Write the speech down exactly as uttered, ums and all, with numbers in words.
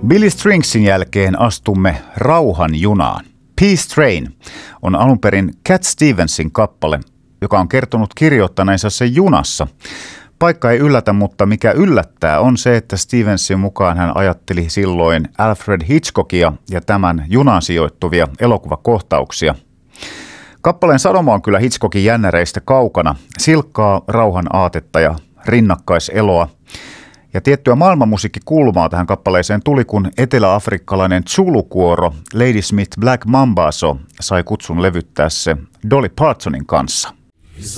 Billy Stringsin jälkeen astumme rauhan junaan. Peace Train on alun perin Cat Stevensin kappale, joka on kertonut kirjoittaneensa sen junassa. Paikka ei yllätä, mutta mikä yllättää on se, että Stevensin mukaan hän ajatteli silloin Alfred Hitchcockia ja tämän junaan sijoittuvia elokuvakohtauksia. Kappaleen sanoma on kyllä Hitchcockin jännäreistä kaukana, silkkaa rauhan aatetta ja rinnakkaiseloa. Ja tiettyä maailmanmusiikkikulmaa tähän kappaleeseen tuli, kun eteläafrikkalainen Zulu-kuoro Ladysmith Black Mambazo sai kutsun levyttää se Dolly Partonin kanssa.